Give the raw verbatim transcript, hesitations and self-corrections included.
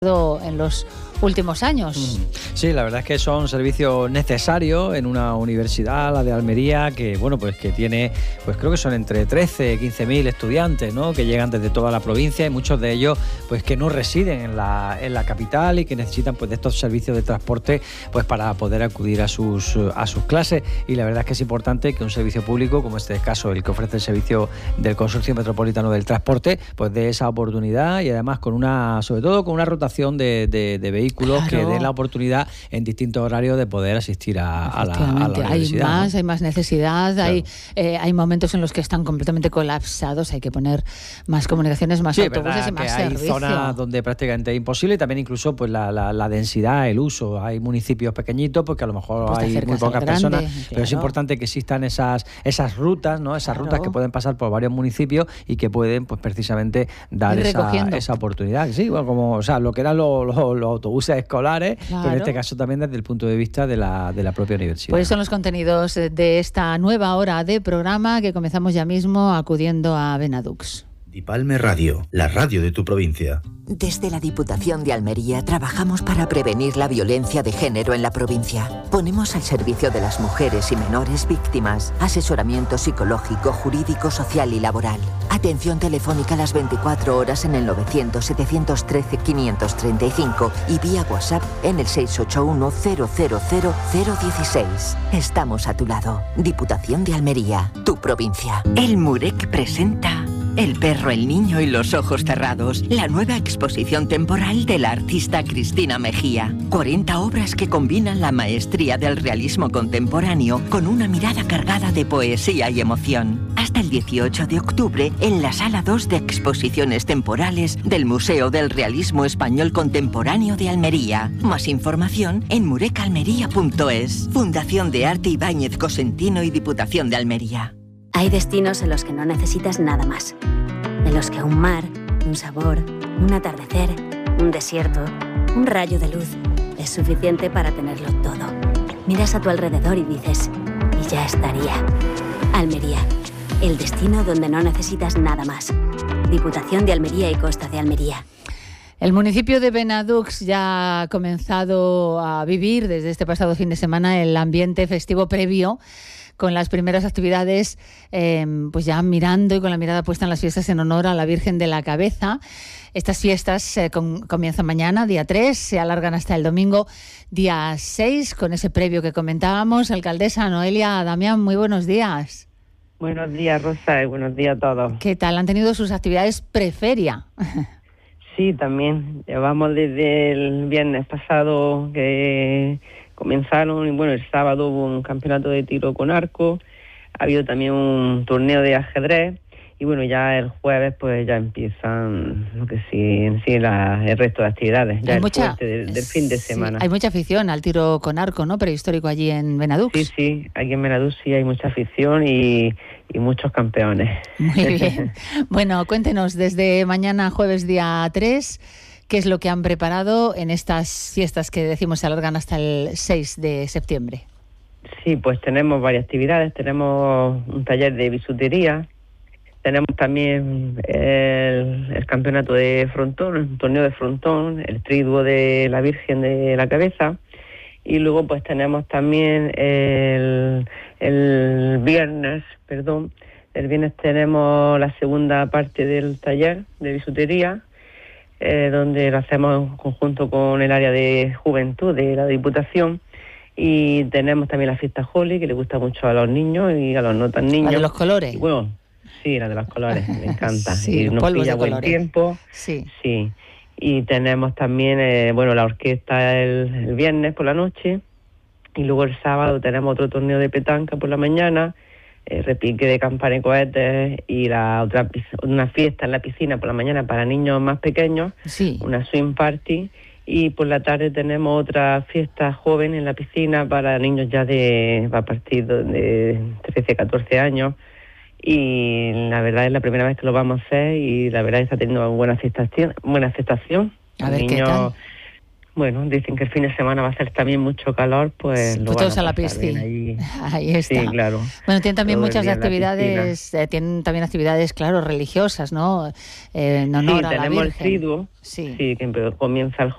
en los últimos años. Sí, la verdad es que son servicios necesarios en una universidad, la de Almería, que bueno, pues que tiene, pues creo que son entre trece, quince mil estudiantes, ¿no? Que llegan desde toda la provincia y muchos de ellos pues que no residen en la, en la capital y que necesitan pues de estos servicios de transporte pues para poder acudir a sus, a sus clases. Y la verdad es que es importante que un servicio público, como este caso el que ofrece el servicio del Consorcio Metropolitano del Transporte, pues dé esa oportunidad y además con una, sobre todo con una rotación de, de, de vehículos. Claro. Que den la oportunidad en distintos horarios de poder asistir a, a, la, a la universidad. Hay más, ¿no? hay más necesidad, Claro. hay, eh, hay momentos en los que están completamente colapsados, hay que poner más comunicaciones, más sí, autobuses y más que servicio. Hay zonas donde prácticamente es imposible y también incluso pues la, la, la densidad, el uso. Hay municipios pequeñitos porque a lo mejor pues hay muy pocas grande, personas, claro. Pero es importante que existan esas, esas rutas, ¿no? Esas claro. rutas que pueden pasar por varios municipios y que pueden pues precisamente dar esa, esa oportunidad. Sí, bueno, como o sea, lo que eran los, los, los autobuses escolares, claro. Pero en este caso también desde el punto de vista de la, de la propia universidad. Pues son los contenidos de esta nueva hora de programa que comenzamos ya mismo acudiendo a Benadux. Dipalme Radio, la radio de tu provincia. Desde la Diputación de Almería trabajamos para prevenir la violencia de género en la provincia. Ponemos al servicio de las mujeres y menores víctimas asesoramiento psicológico, jurídico, social y laboral. Atención telefónica las veinticuatro horas en el novecientos, setecientos trece, quinientos treinta y cinco y vía WhatsApp en el seiscientos ochenta y uno, cero cero cero, cero dieciséis. Estamos a tu lado. Diputación de Almería, tu provincia. El Murek presenta El perro, el niño y los ojos cerrados, la nueva exposición temporal de la artista Cristina Mejía. cuarenta obras que combinan la maestría del realismo contemporáneo con una mirada cargada de poesía y emoción. Hasta el dieciocho de octubre en la Sala dos de Exposiciones Temporales del Museo del Realismo Español Contemporáneo de Almería. Más información en murecalmería punto es. Fundación de Arte Ibáñez Cosentino y Diputación de Almería. Hay destinos en los que no necesitas nada más. En los que un mar, un sabor, un atardecer, un desierto, un rayo de luz es suficiente para tenerlo todo. Miras a tu alrededor y dices, y ya estaría. Almería, el destino donde no necesitas nada más. Diputación de Almería y Costa de Almería. El municipio de Benadux ya ha comenzado a vivir desde este pasado fin de semana el ambiente festivo previo, con las primeras actividades, eh, pues ya mirando y con la mirada puesta en las fiestas en honor a la Virgen de la Cabeza. Estas fiestas eh, com- comienzan mañana, día tres, se alargan hasta el domingo, día seis, con ese previo que comentábamos. Alcaldesa Noelia Damián, muy buenos días. Buenos días, Rosa, y buenos días a todos. ¿Qué tal? ¿Han tenido sus actividades preferia? Sí, también. Llevamos desde el viernes pasado que comenzaron, y bueno, el sábado hubo un campeonato de tiro con arco, ha habido también un torneo de ajedrez, y bueno, ya el jueves pues ya empiezan lo que sí, en sí la, el resto de actividades, ya hay el mucha, fuerte del, del fin de semana. Sí, hay mucha afición al tiro con arco, ¿no? Prehistórico allí en Benadux. Sí, sí, aquí en Benadux sí hay mucha afición y, y muchos campeones. Muy bien. Bueno, cuéntenos, desde mañana jueves día tres, ¿qué es lo que han preparado en estas fiestas que decimos se alargan hasta el seis de septiembre? Sí, pues tenemos varias actividades. Tenemos un taller de bisutería, tenemos también el, el campeonato de frontón, un torneo de frontón, el triduo de la Virgen de la Cabeza, y luego pues tenemos también el, el viernes, perdón, el viernes tenemos la segunda parte del taller de bisutería, Eh, donde lo hacemos en conjunto con el área de juventud de la Diputación, y tenemos también la fiesta Holly, que le gusta mucho a los niños y a los no tan niños. ¿La de los colores? Y bueno, sí, la de los colores, me encanta. Sí, y nos pilla buen colores. Tiempo. Sí. Sí. Y tenemos también, eh, bueno, la orquesta el, el viernes por la noche, y luego el sábado tenemos otro torneo de petanca por la mañana, Eh, repique de campana y cohetes, y la otra una fiesta en la piscina por la mañana para niños más pequeños, sí. Una swing party, y por la tarde tenemos otra fiesta joven en la piscina para niños ya de a partir de trece, catorce años, y la verdad es la primera vez que lo vamos a hacer y la verdad es que está teniendo buena aceptación, buena aceptación. A ver, niños, ¿qué tal? Bueno, dicen que el fin de semana va a hacer también mucho calor, pues lo pues van todos a, a la piscina. Ahí. ahí está. Sí, claro. Bueno, tienen también Todo muchas actividades, eh, tienen también actividades, claro, religiosas, ¿no? Eh, en honor sí, a la Virgen. tenemos el triduo, sí. sí, que comienza el